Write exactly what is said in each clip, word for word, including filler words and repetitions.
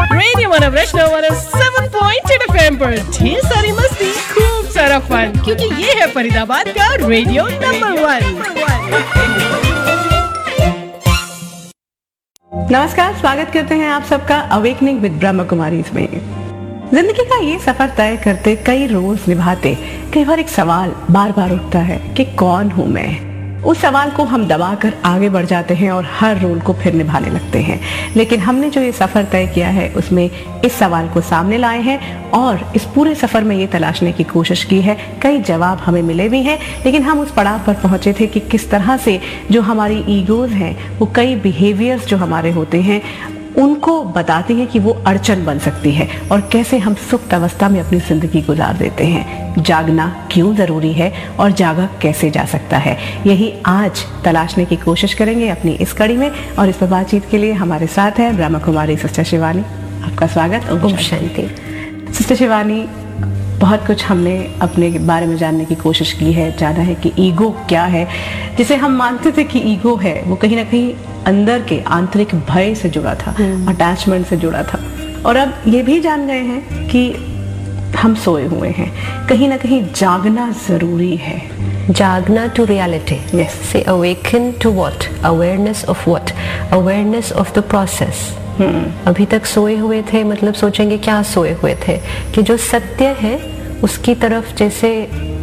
Radio मनोरंजन one O seven point eight F M पर ढेर सारी मस्ती, खूब सारा फन, क्योंकि ये है फरीदाबाद का रेडियो नंबर वन। नमस्कार, स्वागत करते हैं आप सबका अवेकनिंग विद ब्रह्म कुमारी में। जिंदगी का ये सफर तय करते, कई रोज निभाते, कई बार एक सवाल बार बार उठता है कि कौन हूं मैं। उस सवाल को हम दबाकर आगे बढ़ जाते हैं और हर रोल को फिर निभाने लगते हैं। लेकिन हमने जो ये सफर तय किया है उसमें इस सवाल को सामने लाए हैं और इस पूरे सफर में ये तलाशने की कोशिश की है। कई जवाब हमें मिले भी हैं, लेकिन हम उस पड़ाव पर पहुंचे थे कि किस तरह से जो हमारी ईगोज हैं, वो कई बिहेवियर्स जो हमारे होते हैं, उनको बताती है कि वो अड़चन बन सकती है और कैसे हम सुप्त अवस्था में अपनी जिंदगी गुजार देते हैं। जागना क्यों जरूरी है और जागा कैसे जा सकता है, यही आज तलाशने की कोशिश करेंगे अपनी इस कड़ी में। और इस पर बातचीत के लिए हमारे साथ है ब्रह्म कुमारी सिस्टर शिवानी। आपका स्वागत। ओम शांति। सिस्टर शिवानी, बहुत कुछ हमने अपने बारे में जानने की कोशिश की है, जाना है कि ईगो क्या है। जिसे हम मानते थे कि ईगो है, वो कहीं ना कहीं अंदर के आंतरिक भय से जुड़ा था, अटैचमेंट से जुड़ा था। और अब ये भी जान गए हैं कि हम सोए हुए हैं, कहीं ना कहीं जागना जरूरी है। जागना टू रियलिटी। Yes. से awaken to what? Awareness of what? Awareness of the process. अभी तक सोए हुए थे, मतलब सोचेंगे क्या सोए हुए थे, कि जो सत्य है उसकी तरफ जैसे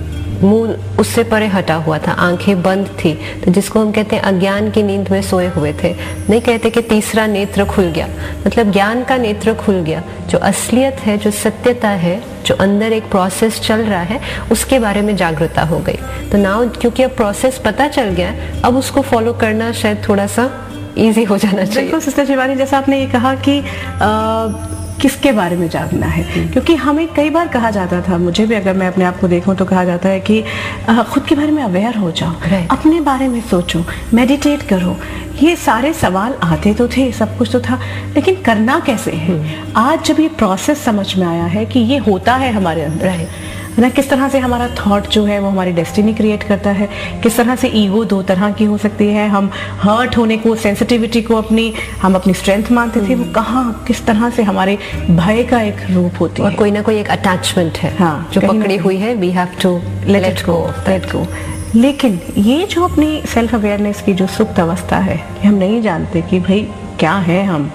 मुंह उससे परे हटा हुआ था, आंखें बंद थी, तो जिसको हम कहते हैं अज्ञान की नींद में सोए हुए थे। नहीं कहते कि तीसरा नेत्र खुल गया, मतलब ज्ञान का नेत्र खुल गया। जो असलियत है, जो सत्यता है, जो अंदर एक प्रोसेस चल रहा है, उसके बारे में जागरूकता हो गई। तो नाउ क्योंकि अब प्रोसेस पता चल गया, अब उसको फॉलो करना शायद थोड़ा सा इजी हो जाना चाहिए। बिल्कुल सिस्टर शिवानी, जैसा आपने ये कहा कि आ, किसके बारे में जागना है, क्योंकि हमें कई बार कहा जाता था, मुझे भी अगर मैं अपने आप को देखूं तो कहा जाता है कि आ, खुद के बारे में अवेयर हो जाओ, अपने बारे में सोचो, मेडिटेट करो। ये सारे सवाल आते तो थे, सब कुछ तो था, लेकिन करना कैसे है। आज जब ये प्रोसेस समझ में आया है कि ये होता है हमारे अंदर ना, किस तरह से हमारा थॉट जो है वो हमारी डेस्टिनी क्रिएट करता है, किस तरह से ईगो दो तरह की हो सकती है। हम हर्ट होने को, सेंसिटिविटी को अपनी हम अपनी स्ट्रेंथ मानते थे, वो कहाँ किस तरह से हमारे भय का एक रूप होती है, और कोई ना कोई एक अटैचमेंट है, हाँ, जो पकड़ी हुई है। We have to let go, let go. लेकिन ये जो अपनी सेल्फ अवेयरनेस की जो सुप्त अवस्था है, हम नहीं जानते कि भाई क्या है हम,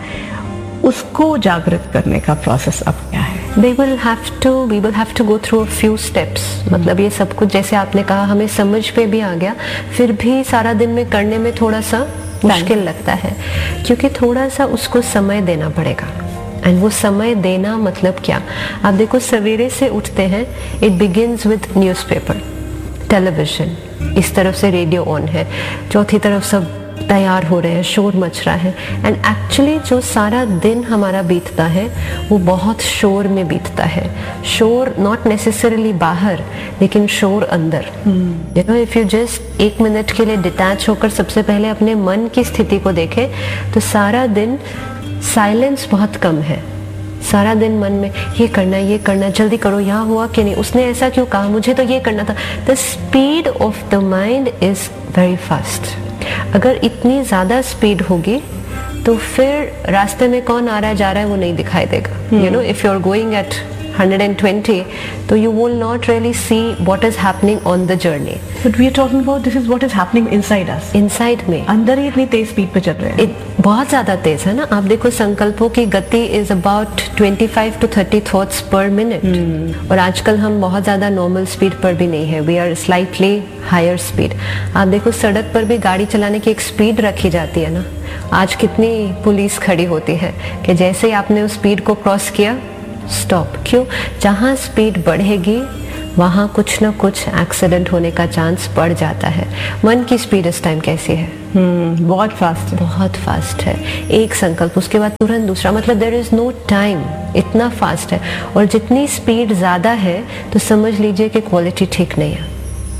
उसको जागृत करने का प्रोसेस अब क्या है। They will have to, we will have to go through a few steps. मतलब ये सब कुछ जैसे आपने कहा हमें समझ पे भी आ गया, फिर भी सारा दिन में करने में थोड़ा सा मुश्किल लगता है, क्योंकि थोड़ा सा उसको समय देना पड़ेगा। एंड वो समय देना मतलब क्या? आप देखो, सवेरे से उठते हैं, it begins with newspaper, television, इस तरफ से रेडियो ऑन है, चौथी तरफ सब तैयार हो रहे हैं, शोर मच रहा है। एंड एक्चुअली जो सारा दिन हमारा बीतता है वो बहुत शोर में बीतता है। शोर नॉट नेसेसरली बाहर, लेकिन शोर अंदर। You know, if you just एक मिनट के लिए डिटैच होकर सबसे पहले अपने मन की स्थिति को देखें, तो सारा दिन साइलेंस बहुत कम है। सारा दिन मन में ये करना, ये करना, जल्दी करो, यहाँ हुआ कि नहीं, उसने ऐसा क्यों कहा, मुझे तो ये करना था। The speed of the mind is very fast. अगर इतनी ज़्यादा स्पीड होगी तो फिर रास्ते में कौन आ रहा है, जा रहा है, वो नहीं दिखाई देगा। You know, if you are going at one hundred twenty, तो you will not really see what is happening on the journey. But we are talking about this is what is happening inside us. Inside में अंदर ही इतनी तेज speed पे चल रहे हैं। It, बहुत ज़्यादा तेज है ना। आप देखो, संकल्पों की गति is about twenty-five to thirty thoughts per minute. hmm. और आजकल हम बहुत ज़्यादा नॉर्मल स्पीड पर भी नहीं है, we are slightly higher speed. आप देखो, सड़क पर भी गाड़ी चलाने की एक स्पीड रखी जाती है ना। आज कितनी पुलिस खड़ी होती है कि जैसे ही आपने उस स्पीड को क्रॉस किया, स्टॉप। क्यों? जहाँ स्पीड बढ़ेगी वहाँ कुछ ना कुछ एक्सीडेंट होने का चांस बढ़ जाता है। मन की स्पीड इस टाइम कैसी है? हम्म बहुत फास्ट है, बहुत फास्ट है। एक संकल्प, उसके बाद तुरंत दूसरा, मतलब देयर इज नो टाइम, इतना फास्ट है। और जितनी स्पीड ज़्यादा है तो समझ लीजिए कि क्वालिटी ठीक नहीं है।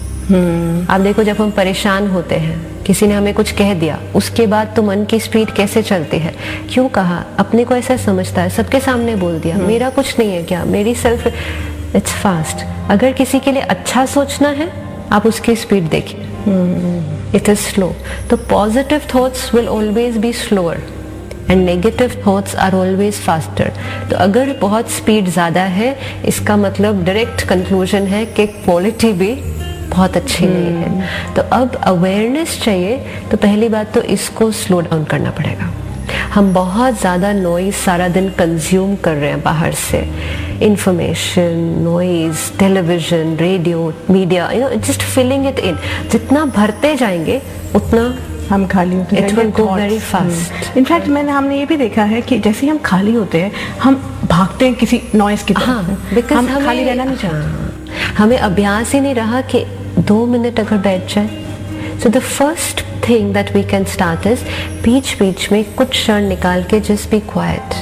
हम्म आप देखो, जब हम परेशान होते हैं, किसी ने हमें कुछ कह दिया, उसके बाद तो मन की स्पीड कैसे चलती है? क्यों कहा? अपने को ऐसा समझता है, सबके सामने बोल दिया, मेरा कुछ नहीं है क्या, मेरी सेल्फ, इट्स फास्ट। अगर किसी के लिए अच्छा सोचना है, आप उसकी स्पीड देखिए, इट इज स्लो। तो positive thoughts will always be slower and negative thoughts are always faster. तो अगर बहुत स्पीड ज़्यादा है, इसका मतलब डायरेक्ट कंक्लूजन है कि क्वालिटी भी बहुत अच्छी नहीं है। तो अब अवेयरनेस चाहिए, तो पहली बात तो इसको स्लो डाउन करना पड़ेगा। हम बहुत ज़्यादा नॉइज सारा दिन कंज्यूम कर रहे हैं बाहर से, information, noise, television, radio, media, you know, just filling it in. जितना भरते जाएंगे उतना हम खाली होते हैं। It will go very fast. In fact मैंने हमने ये भी देखा है कि जैसे ही हम खाली होते हैं हम भागते हैं किसी नॉइज की तरफ। हाँ, because हम हमें खाली रहना नहीं चाहते। हाँ, हमें अभ्यास ही नहीं रहा कि दो मिनट अगर बैठ जाए। So the first thing that we can start is बीच बीच में कुछ क्षण निकाल के just be quiet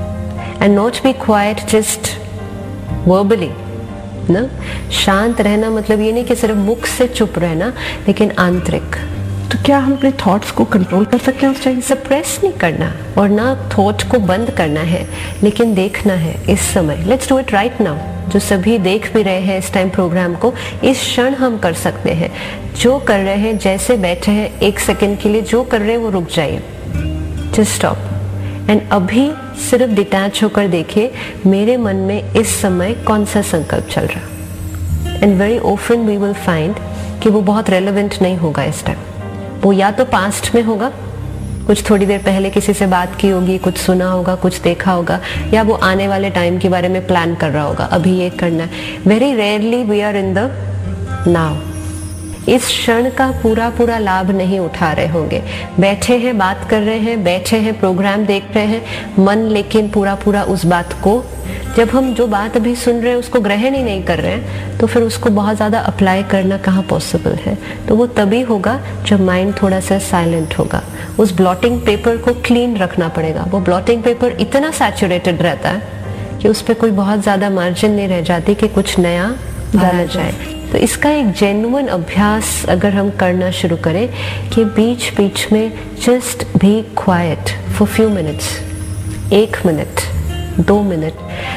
and not be quite just verbally ना। शांत रहना मतलब ये नहीं कि सिर्फ मुख से चुप रहना, लेकिन आंतरिक। तो क्या हम अपने थॉट्स को कंट्रोल कर सकते हैं उस टाइम? सप्रेस नहीं करना और ना थॉट को बंद करना है, लेकिन देखना है इस समय। Let's do it right now. जो सभी देख भी रहे हैं इस टाइम प्रोग्राम को, इस क्षण हम कर सकते हैं। जो कर रहे हैं, जैसे बैठे हैं, एक सेकंड के लिए जो कर रहे हैं वो रुक जाइए, जस्ट स्टॉप एंड अभी सिर्फ डिटैच होकर देखिए मेरे मन में इस समय कौन सा संकल्प चल रहा। And very often we will find कि वो बहुत रेलेवेंट नहीं होगा इस टाइम। वो या तो पास्ट में होगा, कुछ थोड़ी देर पहले किसी से बात की होगी, कुछ सुना होगा, कुछ देखा होगा, या वो आने वाले टाइम के बारे में प्लान कर रहा होगा, अभी ये करना है। Very rarely we are in the now. इस क्षण का पूरा पूरा लाभ नहीं उठा रहे होंगे। बैठे हैं, बात कर रहे हैं, बैठे हैं, प्रोग्राम देख रहे हैं, मन लेकिन पूरा पूरा उस बात को, जब हम जो बात अभी सुन रहे हैं उसको ग्रहण ही नहीं कर रहे हैं, तो फिर उसको बहुत ज़्यादा अप्लाई करना कहाँ पॉसिबल है। तो वो तभी होगा जब माइंड थोड़ा सा साइलेंट होगा। उस ब्लॉटिंग पेपर को क्लीन रखना पड़ेगा। वो ब्लॉटिंग पेपर इतना सैचुरेटेड रहता है कि उस पर कोई बहुत ज़्यादा मार्जिन नहीं रह जाती कि कुछ नया डाला जाए। तो इसका एक जेन्युइन अभ्यास अगर हम करना शुरू करें कि बीच बीच में just be quiet for few minutes, एक मिनट, दो मिनट,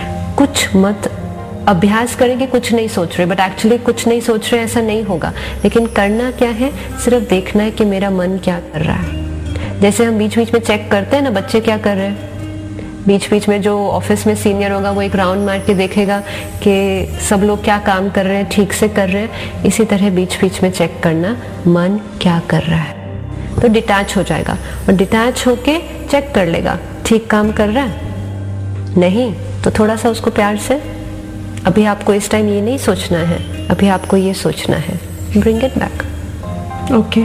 कुछ मत अभ्यास करें कि कुछ नहीं सोच रहे, बट एक्चुअली कुछ नहीं सोच रहे ऐसा नहीं होगा। लेकिन करना क्या है, सिर्फ देखना है कि मेरा मन क्या कर रहा है। जैसे हम बीच बीच में चेक करते हैं ना बच्चे क्या कर रहे हैं, बीच बीच में जो ऑफिस में सीनियर होगा वो एक राउंड मार के देखेगा कि सब लोग क्या काम कर रहे हैं, ठीक से कर रहे हैं। इसी तरह बीच बीच में चेक करना मन क्या कर रहा है, तो डिटैच हो जाएगा और डिटैच होके चेक कर लेगा ठीक काम कर रहा है, नहीं तो थोड़ा सा उसको प्यार से, अभी आपको इस टाइम ये नहीं सोचना है, अभी आपको ये सोचना है, bring it back. Okay,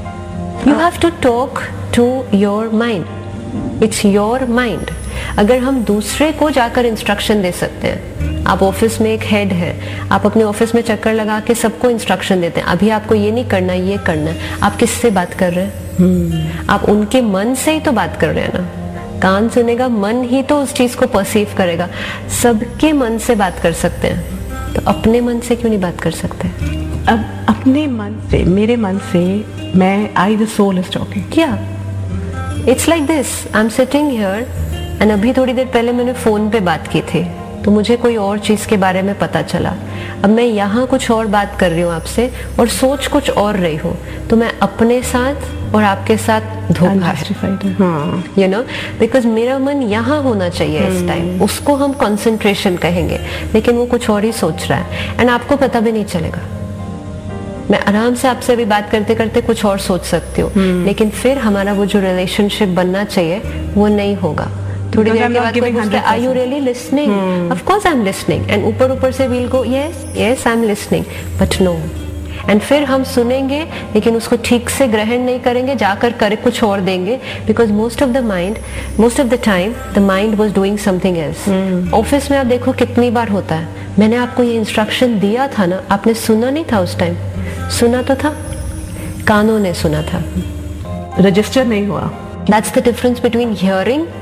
you have to talk to your mind, it's your mind. अगर हम दूसरे को जाकर इंस्ट्रक्शन दे सकते हैं, आप ऑफिस में एक हेड है, आप अपने ऑफिस में चक्कर लगा के सबको इंस्ट्रक्शन देते हैं, अभी आपको ये नहीं करना, ये करना है, आप किससे बात कर रहे हैं? hmm. आप उनके मन से ही तो बात कर रहे हैं ना। कान सुनेगा, मन ही तो उस चीज को परसीव करेगा। सबके मन से बात कर सकते हैं, तो अपने मन से क्यों नहीं बात कर सकते? अब अपने मन से, मेरे मन से मैं, I the soul is talking. क्या it's like this, I am sitting here and अभी थोड़ी देर पहले मैंने फोन पे बात की थी, तो मुझे कोई और चीज के बारे में पता चला। अब मैं यहाँ कुछ और बात कर रही हूँ आपसे और सोच कुछ और रही हूँ, तो मैं अपने साथ और आपके साथ धोखा है, यू नो, बिकॉज मेरा मन यहाँ होना चाहिए इस टाइम, उसको हम कंसंट्रेशन कहेंगे, लेकिन वो कुछ और ही सोच रहा है एंड आपको पता भी नहीं चलेगा। मैं आराम से आपसे अभी बात करते करते कुछ और सोच सकती हूँ, लेकिन फिर हमारा वो जो रिलेशनशिप बनना चाहिए वो नहीं होगा। थोड़ी देर के बाद कोई पूछता है, are you really listening? Of course I am listening, and ऊपर ऊपर से we'll go yes yes I am listening, but no. And फिर हम सुनेंगे लेकिन उसको ठीक से ग्रहण नहीं करेंगे, जाकर करे कुछ और देंगे, because most of the mind most of the time the mind was doing something else. Office में आप देखो कितनी बार होता है, मैंने आपको ये इंस्ट्रक्शन दिया था ना, आपने सुना नहीं था उस टाइम? सुना तो था, कानों ने सुना था, रजिस्टर नहीं हुआ। That's the difference between hearing